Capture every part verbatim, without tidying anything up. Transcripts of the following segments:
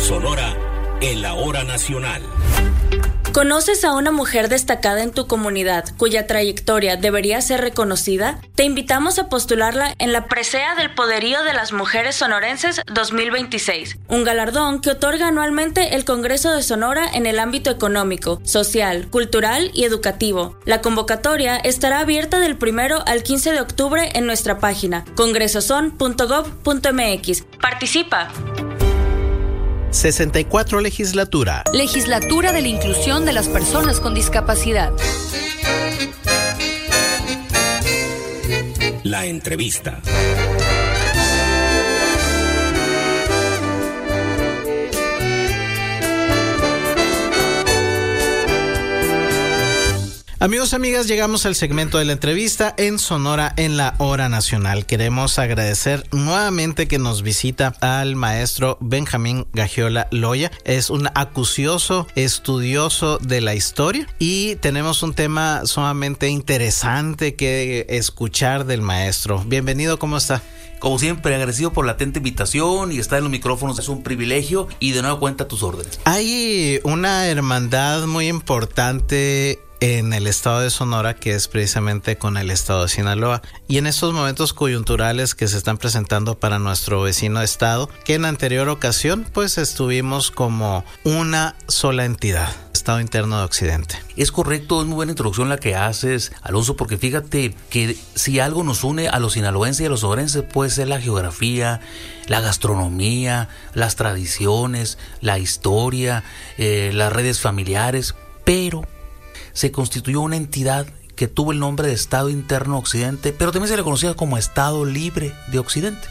Sonora en la hora nacional. ¿Conoces a una mujer destacada en tu comunidad cuya trayectoria debería ser reconocida? Te invitamos a postularla en la presea del Poderío de las Mujeres Sonorenses dos mil veintiséis, un galardón que otorga anualmente el Congreso de Sonora en el ámbito económico, social, cultural y educativo. La convocatoria estará abierta del primero al quince de octubre en nuestra página congresoson punto gob punto mx. ¡Participa! sesenta y cuatro Legislatura. Legislatura de la Inclusión de las Personas con Discapacidad. La entrevista. Amigos, amigas, llegamos al segmento de la entrevista en Sonora en la hora nacional. Queremos agradecer nuevamente que nos visita al maestro Benjamín Gagiola Loya. Es un acucioso estudioso de la historia y tenemos un tema sumamente interesante que escuchar del maestro. Bienvenido, ¿cómo está? Como siempre, agradecido por la atenta invitación y estar en los micrófonos es un privilegio y de nuevo cuenta tus órdenes. Hay una hermandad muy importante en el estado de Sonora, que es precisamente con el estado de Sinaloa, y en estos momentos coyunturales que se están presentando para nuestro vecino estado, que en anterior ocasión pues estuvimos como una sola entidad, Estado Interno de Occidente. Es correcto, es muy buena introducción la que haces, Alonso, porque fíjate que si algo nos une a los sinaloenses y a los sonorenses puede ser la geografía, la gastronomía, las tradiciones, la historia, eh, las redes familiares, pero se constituyó una entidad que tuvo el nombre de Estado Interno Occidente, pero también se le conocía como Estado Libre de Occidente.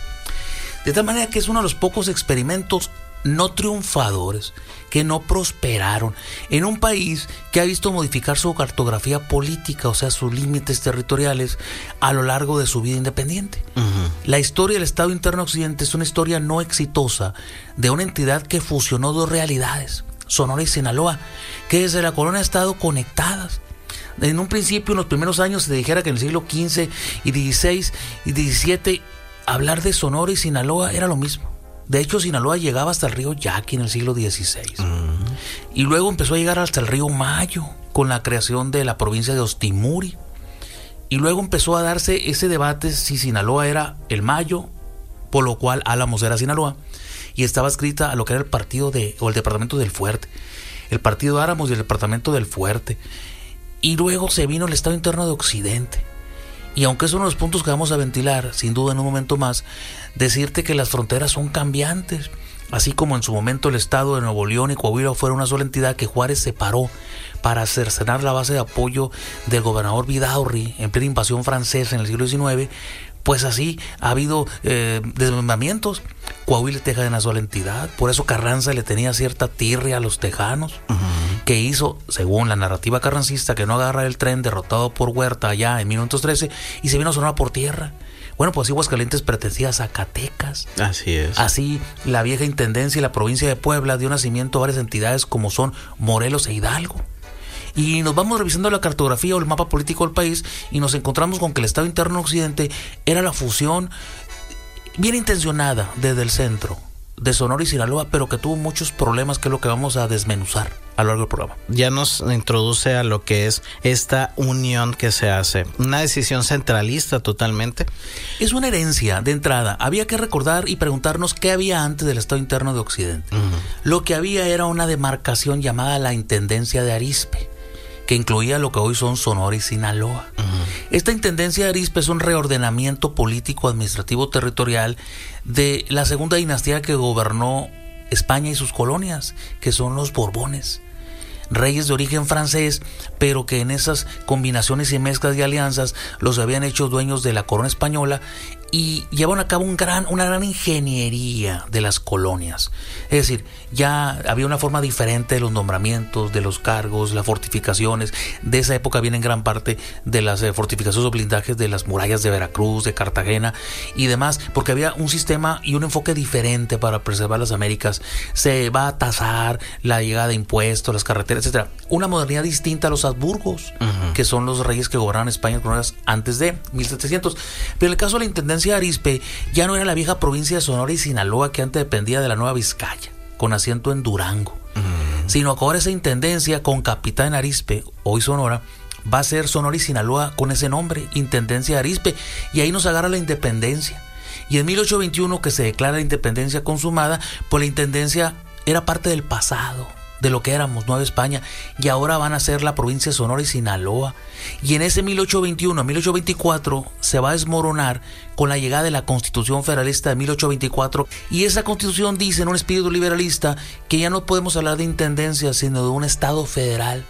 De tal manera que es uno de los pocos experimentos no triunfadores que no prosperaron en un país que ha visto modificar su cartografía política, o sea, sus límites territoriales a lo largo de su vida independiente. Uh-huh. La historia del Estado Interno Occidente es una historia no exitosa de una entidad que fusionó dos realidades, Sonora y Sinaloa, que desde la colonia han estado conectadas. En un principio, en los primeros años, se dijera que en el siglo quince y dieciséis y diecisiete, hablar de Sonora y Sinaloa era lo mismo. De hecho, Sinaloa llegaba hasta el río Yaqui en el siglo dieciséis. Uh-huh. Y luego empezó a llegar hasta el río Mayo, con la creación de la provincia de Ostimuri. Y luego empezó a darse ese debate si Sinaloa era el Mayo, por lo cual Álamos era Sinaloa, y estaba escrita a lo que era el partido de, o el departamento del Fuerte, el partido de Álamos y el departamento del Fuerte. Y luego se vino el Estado Interno de Occidente. Y aunque es uno de los puntos que vamos a ventilar, sin duda en un momento más, decirte que las fronteras son cambiantes. Así como en su momento el Estado de Nuevo León y Coahuila fueron una sola entidad que Juárez separó para cercenar la base de apoyo del gobernador Vidaurri en plena invasión francesa en el siglo diecinueve, pues así ha habido eh, desmembramientos. Coahuila y Texas de una sola entidad. Por eso Carranza le tenía cierta tirria a los tejanos, uh-huh. que hizo, según la narrativa carrancista, que no agarra el tren derrotado por Huerta allá en mil novecientos trece y se vino a Sonora por tierra. Bueno, pues así Aguascalientes pertenecía a Zacatecas. Así es. Así la vieja intendencia y la provincia de Puebla dio nacimiento a varias entidades como son Morelos e Hidalgo. Y nos vamos revisando la cartografía o el mapa político del país y nos encontramos con que el Estado Interno Occidente era la fusión bien intencionada desde el centro de Sonora y Sinaloa, pero que tuvo muchos problemas, que es lo que vamos a desmenuzar a lo largo del programa. Ya nos introduce a lo que es esta unión que se hace. Una decisión centralista totalmente. Es una herencia de entrada. Había que recordar y preguntarnos qué había antes del Estado Interno de Occidente. Uh-huh. Lo que había era una demarcación llamada la Intendencia de Arizpe, que incluía lo que hoy son Sonora y Sinaloa. Uh-huh. Esta Intendencia de Arizpe es un reordenamiento político, administrativo, territorial de la segunda dinastía que gobernó España y sus colonias, que son los Borbones, reyes de origen francés, pero que en esas combinaciones y mezclas y alianzas los habían hecho dueños de la corona española y llevan a cabo un gran, una gran ingeniería de las colonias. Es decir, ya había una forma diferente de los nombramientos, de los cargos, las fortificaciones. De esa época vienen gran parte de las eh, fortificaciones o blindajes de las murallas de Veracruz, de Cartagena y demás, porque había un sistema y un enfoque diferente para preservar las Américas. Se va a tasar la llegada de impuestos, las carreteras, etcétera. Una modernidad distinta a los Habsburgos, uh-huh. que son los reyes que gobernaban España antes de mil setecientos. Pero en el caso de la Intendencia de Arizpe, ya no era la vieja provincia de Sonora y Sinaloa que antes dependía de la Nueva Vizcaya, con asiento en Durango, uh-huh. sino que ahora esa intendencia con capital en Arizpe, hoy Sonora, va a ser Sonora y Sinaloa con ese nombre, Intendencia de Arizpe, y ahí nos agarra la independencia. Y en mil ochocientos veintiuno, que se declara la independencia consumada, pues la intendencia era parte del pasado, de lo que éramos, Nueva España, y ahora van a ser la provincia de Sonora y Sinaloa. Y en ese mil ochocientos veintiuno a mil ochocientos veinticuatro se va a desmoronar con la llegada de la Constitución Federalista de mil ochocientos veinticuatro, y esa Constitución dice en un espíritu liberalista que ya no podemos hablar de intendencia, sino de un Estado federal.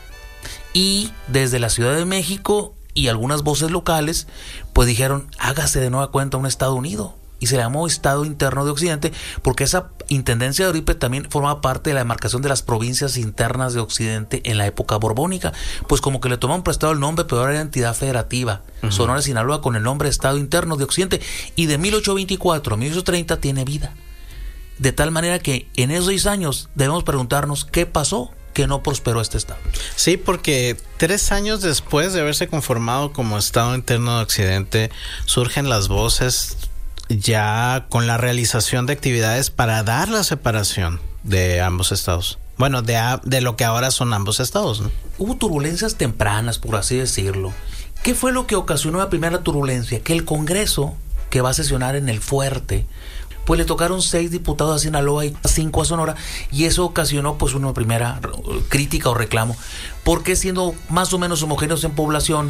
Y desde la Ciudad de México y algunas voces locales, pues dijeron, hágase de nueva cuenta un Estado unido. Y se le llamó Estado Interno de Occidente, porque esa intendencia de Arizpe también formaba parte de la demarcación de las provincias internas de Occidente en la época borbónica. Pues como que le tomaron prestado el nombre, pero ahora era entidad federativa. Uh-huh. Sonora y Sinaloa con el nombre Estado Interno de Occidente. Y de mil ochocientos veinticuatro a mil ochocientos treinta tiene vida. De tal manera que en esos seis años debemos preguntarnos qué pasó que no prosperó este Estado. Sí, porque tres años después de haberse conformado como Estado Interno de Occidente, surgen las voces ya con la realización de actividades para dar la separación de ambos estados. Bueno, de, de lo que ahora son ambos estados, ¿no? Hubo turbulencias tempranas, por así decirlo. ¿Qué fue lo que ocasionó la primera turbulencia? Que el Congreso, que va a sesionar en el Fuerte, pues le tocaron seis diputados a Sinaloa y cinco a Sonora, y eso ocasionó pues una primera crítica o reclamo, porque siendo más o menos homogéneos en población,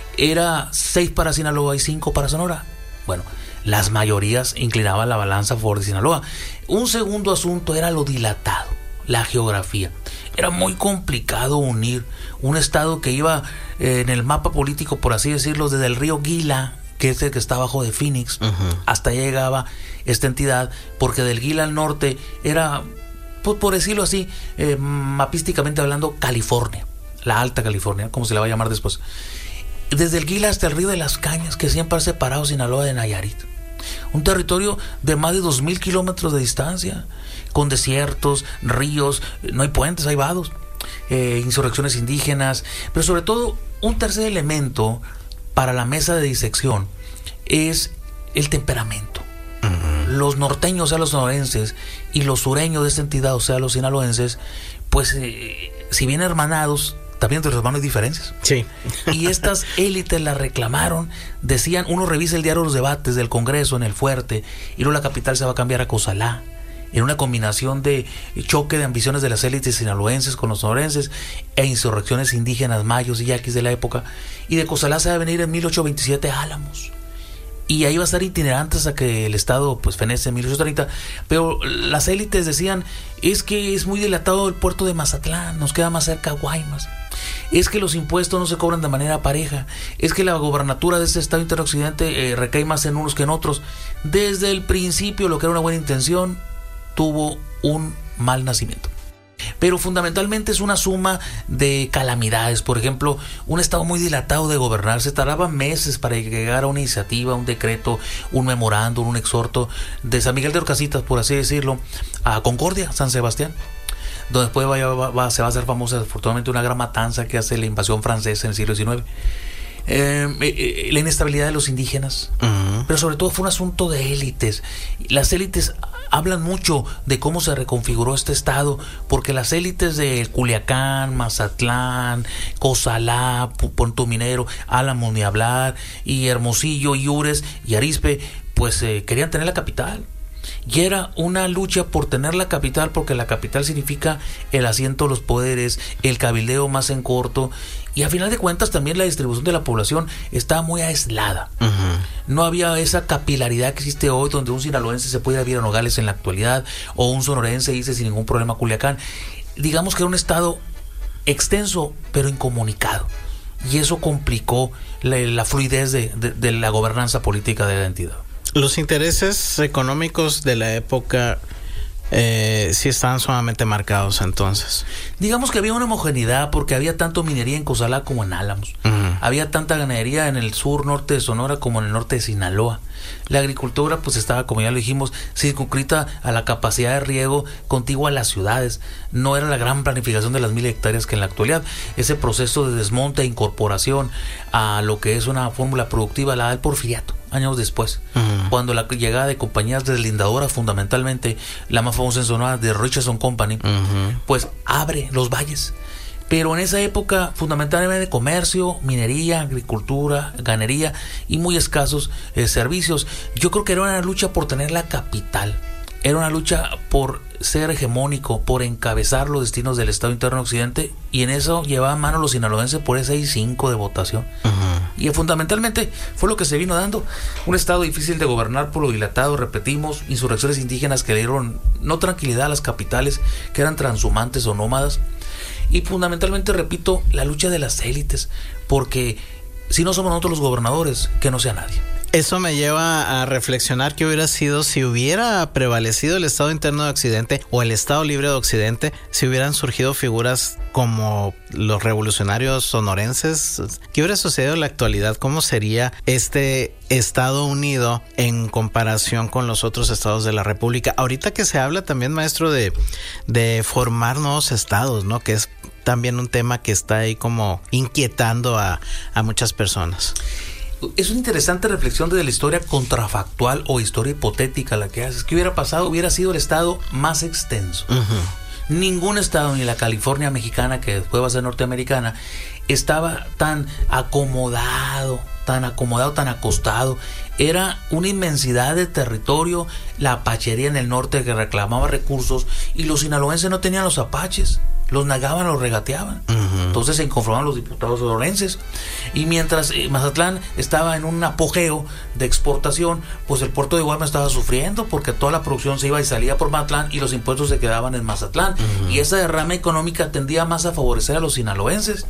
era seis para Sinaloa y cinco para Sonora. Bueno, las mayorías inclinaban la balanza a favor de Sinaloa. Un segundo asunto era lo dilatado, la geografía. Era muy complicado unir un estado que iba eh, en el mapa político, por así decirlo, desde el río Gila, que es el que está abajo de Phoenix, uh-huh. hasta allá llegaba esta entidad, porque del Gila al norte era, pues, por decirlo así, eh, mapísticamente hablando, California, la Alta California, como se le va a llamar después. Desde el Gila hasta el río de las Cañas, que siempre ha separado Sinaloa de Nayarit. Un territorio de más de dos mil kilómetros de distancia, con desiertos, ríos, no hay puentes, hay vados, eh, insurrecciones indígenas, pero sobre todo un tercer elemento para la mesa de disección es el temperamento. Uh-huh. Los norteños, o sea, los sonorenses, y los sureños de esta entidad, o sea, los sinaloenses, pues eh, si bien hermanados, también entre los hermanos hay diferencias. Sí. Y estas élites la reclamaron, decían, uno revisa el diario de los debates del Congreso en el Fuerte, y luego la capital se va a cambiar a Cozalá, en una combinación de choque de ambiciones de las élites sinaloenses con los sonorenses e insurrecciones indígenas mayos y yaquis de la época, y de Cozalá se va a venir en mil ochocientos veintisiete a Álamos, y ahí va a estar itinerante hasta que el Estado pues fenece en mil ochocientos treinta. Pero las élites decían, es que es muy dilatado el puerto de Mazatlán, nos queda más cerca Guaymas, es que los impuestos no se cobran de manera pareja, es que la gobernatura de este Estado interoccidente eh, recae más en unos que en otros. Desde el principio, lo que era una buena intención tuvo un mal nacimiento. Pero fundamentalmente es una suma de calamidades. Por ejemplo, un estado muy dilatado de gobernar, se tardaba meses para llegar a una iniciativa, un decreto, un memorándum, un exhorto de San Miguel de Orcasitas, por así decirlo, a Concordia, San Sebastián, donde después va, va, va, se va a hacer famosa, afortunadamente, una gran matanza que hace la invasión francesa en el siglo diecinueve. Eh, eh, la inestabilidad de los indígenas, uh-huh. pero sobre todo fue un asunto de élites. Las élites hablan mucho de cómo se reconfiguró este estado, porque las élites de Culiacán, Mazatlán, Cozalá, Puerto Minero, Álamos ni hablar, y Hermosillo, y Ures y Arizpe, pues eh, querían tener la capital. Y era una lucha por tener la capital, porque la capital significa el asiento de los poderes, el cabildeo más en corto, y a final de cuentas también la distribución de la población estaba muy aislada. Uh-huh. No había esa capilaridad que existe hoy, donde un sinaloense se puede ir a Nogales en la actualidad, o un sonorense irse sin ningún problema a Culiacán. Digamos que era un estado extenso, pero incomunicado, y eso complicó la, la fluidez de, de, de la gobernanza política de la entidad. Los intereses económicos de la época eh, sí estaban sumamente marcados entonces. Digamos que había una homogeneidad, porque había tanto minería en Cozalá como en Álamos. Uh-huh. Había tanta ganadería en el sur norte de Sonora como en el norte de Sinaloa. La agricultura pues estaba, como ya lo dijimos, circunscrita a la capacidad de riego contigua a las ciudades. No era la gran planificación de las mil hectáreas que en la actualidad. Ese proceso de desmonte e incorporación a lo que es una fórmula productiva la da el porfiriato. años después, uh-huh. cuando la llegada de compañías deslindadoras, fundamentalmente la más famosa en Sonora, de Richardson Company, uh-huh. pues abre los valles. Pero en esa época, fundamentalmente comercio, minería, agricultura, ganadería y muy escasos eh, servicios. Yo creo que era una lucha por tener la capital. Era una lucha por ser hegemónico, por encabezar los destinos del Estado interno occidente, y en eso llevaban mano los sinaloenses por ese seis cinco de votación. Uh-huh. Y fundamentalmente fue lo que se vino dando. Un Estado difícil de gobernar por lo dilatado, repetimos, insurrecciones indígenas que dieron no tranquilidad a las capitales, que eran transhumantes o nómadas. Y fundamentalmente, repito, la lucha de las élites, porque si no somos nosotros los gobernadores, que no sea nadie. Eso me lleva a reflexionar qué hubiera sido si hubiera prevalecido el Estado interno de Occidente o el Estado libre de Occidente, si hubieran surgido figuras como los revolucionarios sonorenses. ¿Qué hubiera sucedido en la actualidad? ¿Cómo sería este Estado unido en comparación con los otros estados de la República? Ahorita que se habla también, maestro, de, de formar nuevos estados, ¿no? Que es también un tema que está ahí como inquietando a, a muchas personas. Es una interesante reflexión de la historia contrafactual o historia hipotética la que haces. ¿Qué hubiera pasado? Hubiera sido el estado más extenso. Uh-huh. Ningún estado, ni la California mexicana, que después va a ser norteamericana, estaba tan acomodado, tan acomodado, tan acostado. Era una inmensidad de territorio, la apachería en el norte que reclamaba recursos, y los sinaloenses no tenían los apaches. Los nagaban, los regateaban. Uh-huh. Entonces se inconformaban los diputados sonorenses. Y mientras eh, Mazatlán estaba en un apogeo de exportación, pues el puerto de Guaymas estaba sufriendo, porque toda la producción se iba y salía por Mazatlán y los impuestos se quedaban en Mazatlán. Uh-huh. Y esa derrama económica tendía más a favorecer a los sinaloenses.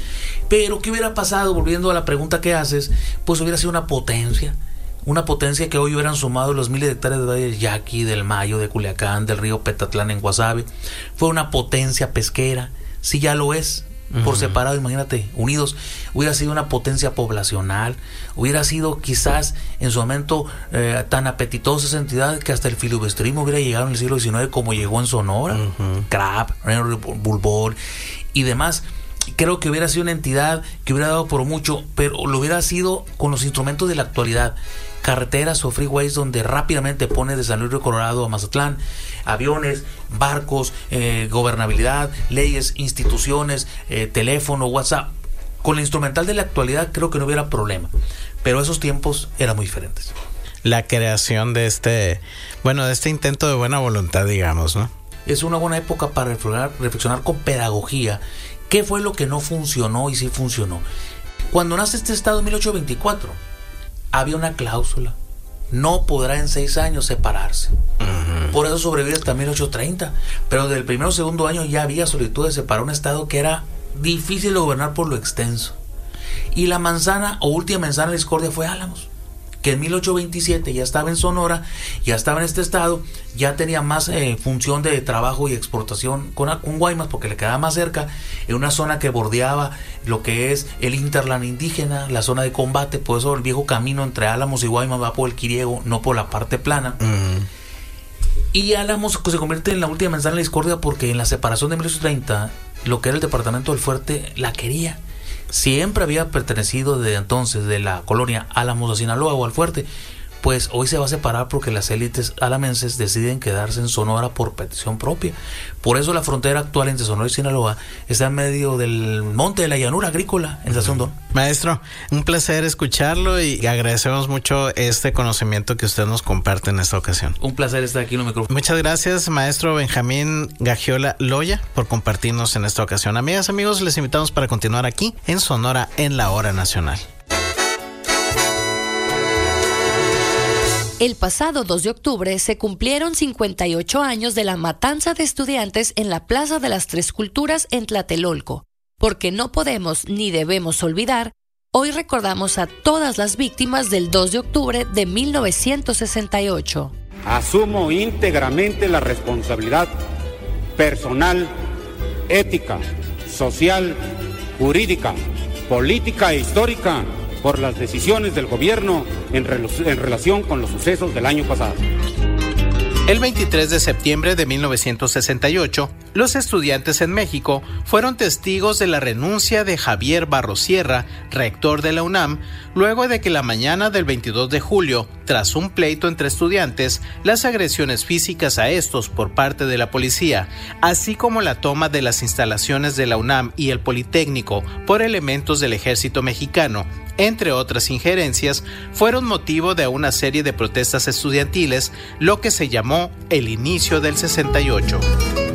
Pero ¿qué hubiera pasado? Volviendo a la pregunta que haces, pues hubiera sido una potencia. Una potencia que hoy hubieran sumado los miles de hectáreas de Valle del Yaqui, del Mayo, de Culiacán, del río Petatlán en Guasave. Fue una potencia pesquera, si ya lo es, uh-huh. por separado, imagínate, unidos. Hubiera sido una potencia poblacional, hubiera sido quizás en su momento eh, tan apetitosa esa entidad que hasta el filibustrismo hubiera llegado en el siglo diecinueve como llegó en Sonora, uh-huh. Crab, Bulbol y demás. Creo que hubiera sido una entidad que hubiera dado por mucho, pero lo hubiera sido con los instrumentos de la actualidad. Carreteras o freeways donde rápidamente pones de San Luis Río Colorado a Mazatlán, aviones, barcos, eh, gobernabilidad, leyes, instituciones, eh, teléfono, WhatsApp. Con la instrumental de la actualidad creo que no hubiera problema, pero esos tiempos eran muy diferentes. La creación de este, bueno, de este intento de buena voluntad, digamos, ¿no? Es una buena época para reflexionar, reflexionar con pedagogía. ¿Qué fue lo que no funcionó y sí funcionó? Cuando nace este estado en mil ochocientos veinticuatro, había una cláusula. No podrá en seis años separarse. Uh-huh. Por eso sobrevive hasta mil ochocientos treinta. Pero desde el primero o segundo año ya había solicitud de separar un estado que era difícil de gobernar por lo extenso. Y la manzana o última manzana de discordia fue Álamos, que en mil ochocientos veintisiete ya estaba en Sonora, ya estaba en este estado, ya tenía más eh, función de trabajo y exportación con, con Guaymas, porque le quedaba más cerca, en una zona que bordeaba lo que es el hinterland indígena, la zona de combate. Por eso el viejo camino entre Álamos y Guaymas va por el Quiriego, no por la parte plana. Uh-huh. Y Álamos se convierte en la última manzana de la discordia porque en la separación de mil ochocientos treinta, lo que era el departamento del Fuerte la quería. Siempre había pertenecido desde entonces de la colonia Álamos a Sinaloa o al Fuerte, pues hoy se va a separar porque las élites alamenses deciden quedarse en Sonora por petición propia. Por eso la frontera actual entre Sonora y Sinaloa está en medio del monte de la llanura agrícola en Sazondón. Maestro, un placer escucharlo y agradecemos mucho este conocimiento que usted nos comparte en esta ocasión. Un placer estar aquí en los micrófonos. Muchas gracias, maestro Benjamín Gagiola Loya, por compartirnos en esta ocasión. Amigas, amigos, les invitamos para continuar aquí en Sonora en la Hora Nacional. El pasado dos de octubre se cumplieron cincuenta y ocho años de la matanza de estudiantes en la Plaza de las Tres Culturas en Tlatelolco. Porque no podemos ni debemos olvidar, hoy recordamos a todas las víctimas del dos de octubre de mil novecientos sesenta y ocho. Asumo íntegramente la responsabilidad personal, ética, social, jurídica, política e histórica por las decisiones del gobierno en, rel- en relación con los sucesos del año pasado. El veintitrés de septiembre de mil novecientos sesenta y ocho, Los estudiantes en México fueron testigos de la renuncia de Javier Barrosierra, rector de la UNAM, luego de que la mañana del veintidós de julio, tras un pleito entre estudiantes, las agresiones físicas a estos por parte de la policía, así como la toma de las instalaciones de la UNAM y el Politécnico por elementos del ejército mexicano, entre otras injerencias, fueron motivo de una serie de protestas estudiantiles, lo que se llamó el inicio del sesenta y ocho.